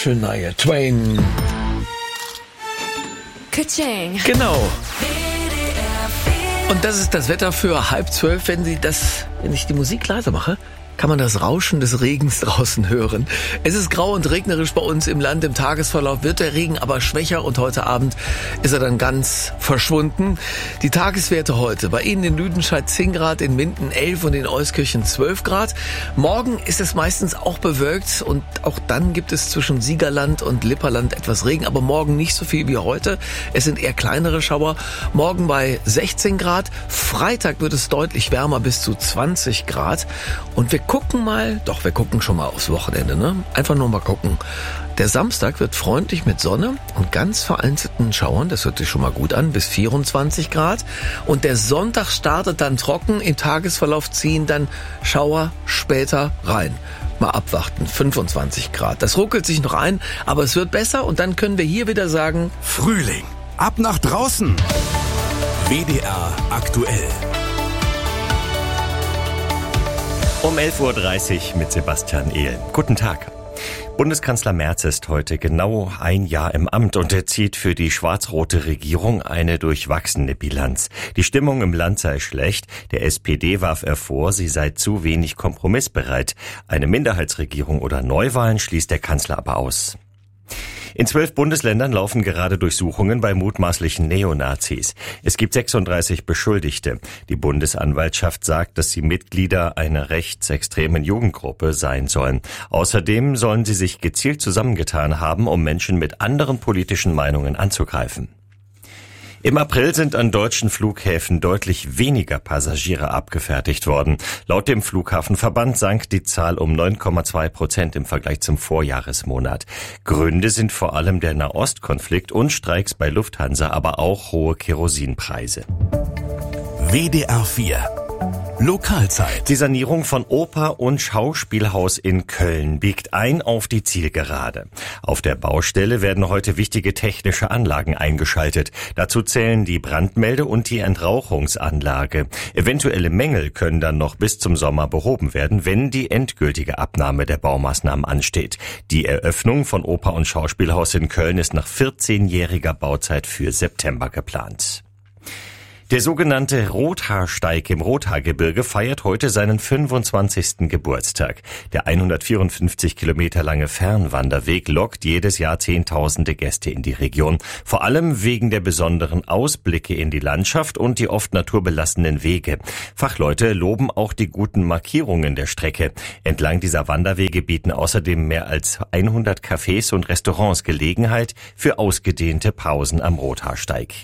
Shania Twain. Ka-ching. Genau. Und das ist das Wetter für 11:30. Wenn ich die Musik leise mache, kann man das Rauschen des Regens draußen hören. Es ist grau und regnerisch bei uns im Land. Im Tagesverlauf wird der Regen aber schwächer und heute Abend ist er dann ganz verschwunden. Die Tageswerte heute: bei Ihnen in Lüdenscheid 10 Grad, in Minden 11 und in Euskirchen 12 Grad. Morgen ist es meistens auch bewölkt und auch dann gibt es zwischen Siegerland und Lipperland etwas Regen, aber morgen nicht so viel wie heute. Es sind eher kleinere Schauer. Morgen bei 16 Grad. Freitag wird es deutlich wärmer, bis zu 20 Grad. Und wir gucken schon mal aufs Wochenende, ne? Einfach nur mal gucken. Der Samstag wird freundlich mit Sonne und ganz vereinzelten Schauern, das hört sich schon mal gut an, bis 24 Grad. Und der Sonntag startet dann trocken, im Tagesverlauf ziehen dann Schauer später rein. Mal abwarten, 25 Grad. Das ruckelt sich noch ein, aber es wird besser und dann können wir hier wieder sagen: Frühling, ab nach draußen. WDR aktuell. Um 11:30 Uhr mit Sebastian Ehl. Guten Tag. Bundeskanzler Merz ist heute genau ein Jahr im Amt und er zieht für die schwarz-rote Regierung eine durchwachsene Bilanz. Die Stimmung im Land sei schlecht. Der SPD warf er vor, sie sei zu wenig kompromissbereit. Eine Minderheitsregierung oder Neuwahlen schließt der Kanzler aber aus. In 12 Bundesländern laufen gerade Durchsuchungen bei mutmaßlichen Neonazis. Es gibt 36 Beschuldigte. Die Bundesanwaltschaft sagt, dass sie Mitglieder einer rechtsextremen Jugendgruppe sein sollen. Außerdem sollen sie sich gezielt zusammengetan haben, um Menschen mit anderen politischen Meinungen anzugreifen. Im April sind an deutschen Flughäfen deutlich weniger Passagiere abgefertigt worden. Laut dem Flughafenverband sank die Zahl um 9,2% im Vergleich zum Vorjahresmonat. Gründe sind vor allem der Nahostkonflikt und Streiks bei Lufthansa, aber auch hohe Kerosinpreise. WDR 4 Lokalzeit. Die Sanierung von Oper- und Schauspielhaus in Köln biegt ein auf die Zielgerade. Auf der Baustelle werden heute wichtige technische Anlagen eingeschaltet. Dazu zählen die Brandmelde- und die Entrauchungsanlage. Eventuelle Mängel können dann noch bis zum Sommer behoben werden, wenn die endgültige Abnahme der Baumaßnahmen ansteht. Die Eröffnung von Oper- und Schauspielhaus in Köln ist nach 14-jähriger Bauzeit für September geplant. Der sogenannte Rothaarsteig im Rothaargebirge feiert heute seinen 25. Geburtstag. Der 154 Kilometer lange Fernwanderweg lockt jedes Jahr Zehntausende Gäste in die Region. Vor allem wegen der besonderen Ausblicke in die Landschaft und die oft naturbelassenen Wege. Fachleute loben auch die guten Markierungen der Strecke. Entlang dieser Wanderwege bieten außerdem mehr als 100 Cafés und Restaurants Gelegenheit für ausgedehnte Pausen am Rothaarsteig.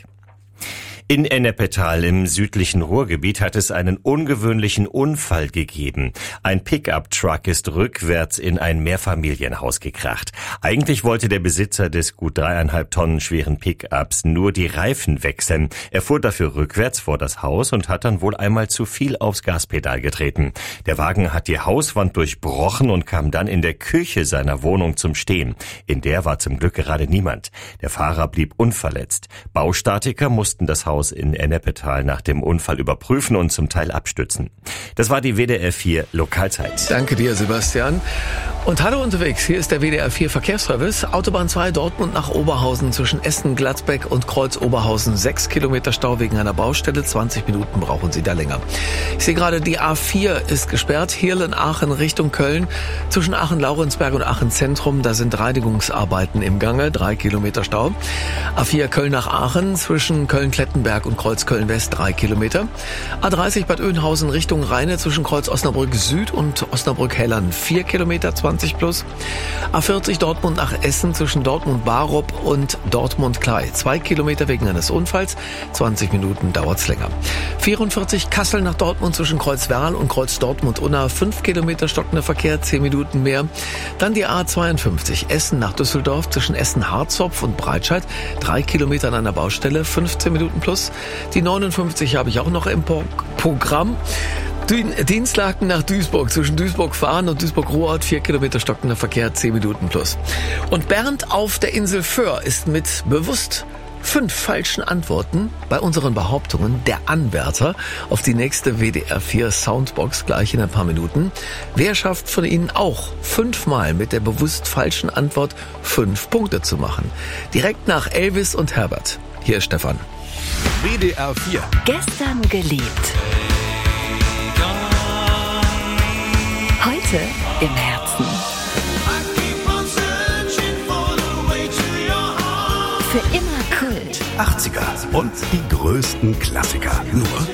In Ennepetal im südlichen Ruhrgebiet hat es einen ungewöhnlichen Unfall gegeben. Ein Pickup-Truck ist rückwärts in ein Mehrfamilienhaus gekracht. Eigentlich wollte der Besitzer des gut 3,5 Tonnen schweren Pickups nur die Reifen wechseln. Er fuhr dafür rückwärts vor das Haus und hat dann wohl einmal zu viel aufs Gaspedal getreten. Der Wagen hat die Hauswand durchbrochen und kam dann in der Küche seiner Wohnung zum Stehen. In der war zum Glück gerade niemand. Der Fahrer blieb unverletzt. Baustatiker mussten das Haus in Ennepetal nach dem Unfall überprüfen und zum Teil abstützen. Das war die WDR 4 Lokalzeit. Danke dir, Sebastian. Und hallo unterwegs, hier ist der WDR 4 Verkehrsservice. Autobahn 2 Dortmund nach Oberhausen zwischen Essen, Gladbeck und Kreuz Oberhausen. 6 Kilometer Stau wegen einer Baustelle, 20 Minuten brauchen Sie da länger. Ich sehe gerade, die A4 ist gesperrt, Hirlen-Aachen Richtung Köln. Zwischen Aachen-Laurenzberg und Aachen-Zentrum, da sind Reinigungsarbeiten im Gange, 3 Kilometer Stau. A4 Köln nach Aachen zwischen Köln-Klettenberg und Kreuz Köln-West 3 Kilometer. A30 Bad Oeynhausen Richtung Rheine zwischen Kreuz Osnabrück Süd und Osnabrück-Hellern 4 Kilometer, 20 plus. A40 Dortmund nach Essen zwischen Dortmund-Barup und Dortmund-Klei 2 Kilometer wegen eines Unfalls, 20 Minuten dauert's länger. 44 Kassel nach Dortmund zwischen Kreuz Werl und Kreuz Dortmund-Unna 5 Kilometer stockender Verkehr, 10 Minuten mehr. Dann die A52 Essen nach Düsseldorf zwischen Essen-Harzopf und Breitscheid 3 Kilometer an einer Baustelle, 15 Minuten plus. Die 59 habe ich auch noch im Programm. Dienstlaken nach Duisburg, zwischen Duisburg-Fahn und Duisburg-Ruhrort 4 Kilometer stockender Verkehr, 10 Minuten plus. Und Bernd auf der Insel Föhr ist mit bewusst 5 falschen Antworten bei unseren Behauptungen der Anwärter auf die nächste WDR 4 Soundbox gleich in ein paar Minuten. Wer schafft von Ihnen auch 5-mal mit der bewusst falschen Antwort 5 Punkte zu machen? Direkt nach Elvis und Herbert. Hier ist Stefan. WDR 4. Gestern geliebt. Heute im Herzen. Für immer Kult. 80er und die größten Klassiker. Nur